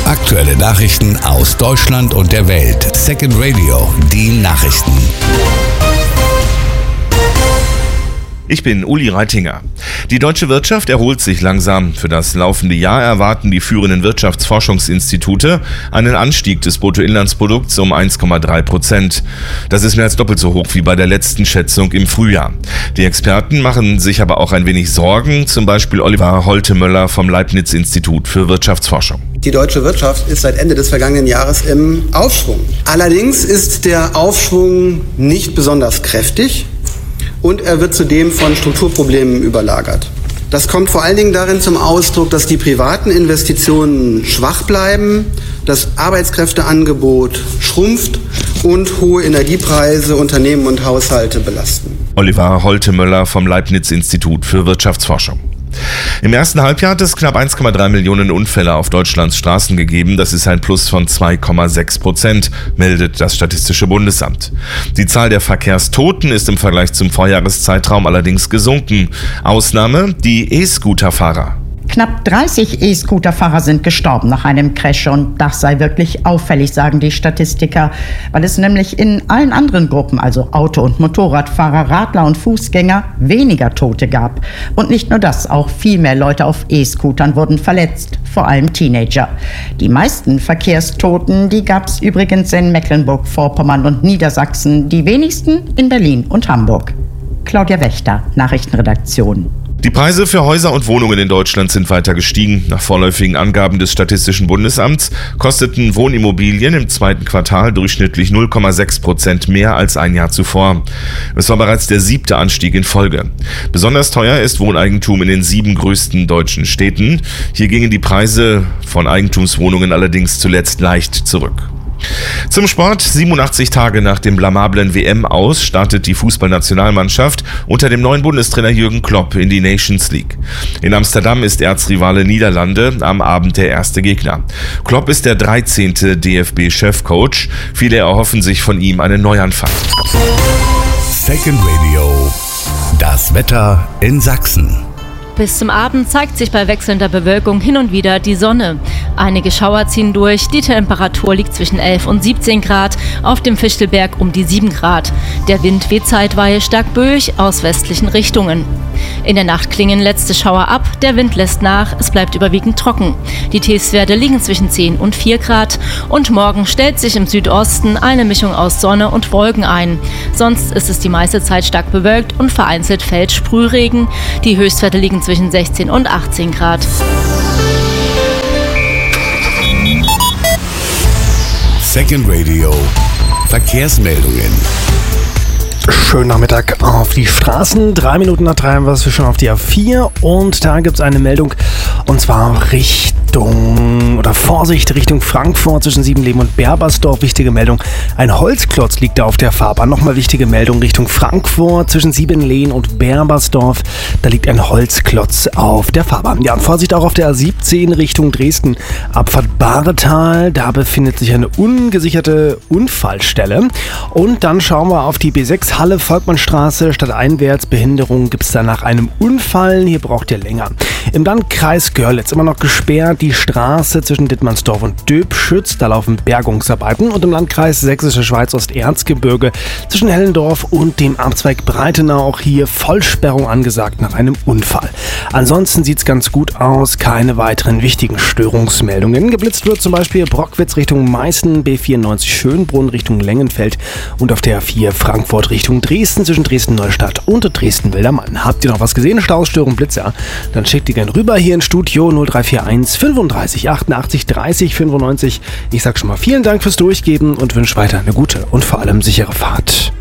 Aktuelle Nachrichten aus Deutschland und der Welt. Second Radio, die Nachrichten. Ich bin Uli Reitinger. Die deutsche Wirtschaft erholt sich langsam. Für das laufende Jahr erwarten die führenden Wirtschaftsforschungsinstitute einen Anstieg des Bruttoinlandsprodukts um 1,3%. Das ist mehr als doppelt so hoch wie bei der letzten Schätzung im Frühjahr. Die Experten machen sich aber auch ein wenig Sorgen, zum Beispiel Oliver Holtemöller vom Leibniz-Institut für Wirtschaftsforschung. Die deutsche Wirtschaft ist seit Ende des vergangenen Jahres im Aufschwung. Allerdings ist der Aufschwung nicht besonders kräftig. Und er wird zudem von Strukturproblemen überlagert. Das kommt vor allen Dingen darin zum Ausdruck, dass die privaten Investitionen schwach bleiben, das Arbeitskräfteangebot schrumpft und hohe Energiepreise Unternehmen und Haushalte belasten. Oliver Holtemöller vom Leibniz-Institut für Wirtschaftsforschung. Im ersten Halbjahr hat es knapp 1,3 Millionen Unfälle auf Deutschlands Straßen gegeben. Das ist ein Plus von 2,6%, meldet das Statistische Bundesamt. Die Zahl der Verkehrstoten ist im Vergleich zum Vorjahreszeitraum allerdings gesunken. Ausnahme die E-Scooter-Fahrer. Knapp 30 E-Scooter-Fahrer sind gestorben nach einem Crash und das sei wirklich auffällig, sagen die Statistiker, weil es nämlich in allen anderen Gruppen, also Auto- und Motorradfahrer, Radler und Fußgänger, weniger Tote gab. Und nicht nur das, auch viel mehr Leute auf E-Scootern wurden verletzt, vor allem Teenager. Die meisten Verkehrstoten, die gab es übrigens in Mecklenburg-Vorpommern und Niedersachsen, die wenigsten in Berlin und Hamburg. Claudia Wächter, Nachrichtenredaktion. Die Preise für Häuser und Wohnungen in Deutschland sind weiter gestiegen. Nach vorläufigen Angaben des Statistischen Bundesamts kosteten Wohnimmobilien im zweiten Quartal durchschnittlich 0,6% mehr als ein Jahr zuvor. Es war bereits der 7. Anstieg in Folge. Besonders teuer ist Wohneigentum in den 7 größten deutschen Städten. Hier gingen die Preise von Eigentumswohnungen allerdings zuletzt leicht zurück. Zum Sport. 87 Tage nach dem blamablen WM-Aus startet die Fußballnationalmannschaft unter dem neuen Bundestrainer Jürgen Klopp in die Nations League. In Amsterdam ist Erzrivale Niederlande am Abend der erste Gegner. Klopp ist der 13. DFB-Chefcoach. Viele erhoffen sich von ihm einen Neuanfang. Second Radio, das Wetter in Sachsen. Bis zum Abend zeigt sich bei wechselnder Bewölkung hin und wieder die Sonne. Einige Schauer ziehen durch, die Temperatur liegt zwischen 11 und 17 Grad, auf dem Fichtelberg um die 7 Grad. Der Wind weht zeitweilig stark böig aus westlichen Richtungen. In der Nacht klingen letzte Schauer ab, der Wind lässt nach, es bleibt überwiegend trocken. Die Tiefstwerte liegen zwischen 10 und 4 Grad und morgen stellt sich im Südosten eine Mischung aus Sonne und Wolken ein. Sonst ist es die meiste Zeit stark bewölkt und vereinzelt fällt Sprühregen. Die Höchstwerte liegen zwischen 16 und 18 Grad. Second Radio, Verkehrsmeldungen. Schönen Nachmittag auf die Straßen. 3 Minuten nach 3 was wir schon auf die A4 und da gibt es eine Meldung und zwar Vorsicht Richtung Frankfurt zwischen Siebenleben und Berbersdorf. Wichtige Meldung, ein Holzklotz liegt da auf der Fahrbahn. Nochmal wichtige Meldung Richtung Frankfurt zwischen Siebenlehen und Berbersdorf. Da liegt ein Holzklotz auf der Fahrbahn. Ja, und Vorsicht auch auf der A17 Richtung Dresden. Abfahrt Bahretal, da befindet sich eine ungesicherte Unfallstelle. Und dann schauen wir auf die B6 Halle-Volkmannstraße. Stadteinwärts Behinderung gibt es da nach einem Unfall. Hier braucht ihr länger. Im Landkreis Görlitz immer noch gesperrt die Straße zwischen Dittmannsdorf und Döbschütz. Da laufen Bergungsarbeiten. Und im Landkreis Sächsische Schweiz Osterzgebirge zwischen Hellendorf und dem Abzweig Breitenau auch hier Vollsperrung angesagt nach einem Unfall. Ansonsten sieht es ganz gut aus. Keine weiteren wichtigen Störungsmeldungen. Geblitzt wird zum Beispiel Brockwitz Richtung Meißen, B94 Schönbrunn Richtung Lengenfeld und auf der A4 Frankfurt Richtung Dresden zwischen Dresden-Neustadt und Dresden-Wildermann. Habt ihr noch was gesehen? Stausstörung, Blitzer? Dann schickt ihr gerne rüber hier ins Studio 0341 35 88 30 95. Ich sag schon mal vielen Dank fürs Durchgeben und wünsche weiter eine gute und vor allem sichere Fahrt.